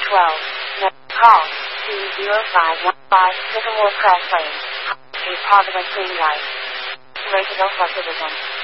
No, call 20515 Sycamore Crest Lane, Providence, Green Light. Rated for citizen.